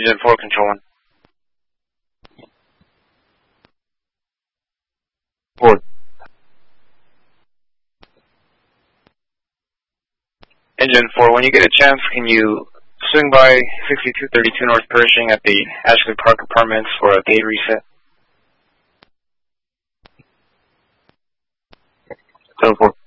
Engine 4, Control 1. Forward. Engine 4, when you get a chance, can you swing by 6232 North Pershing at the Ashley Park Apartments for a gate reset? 7-4.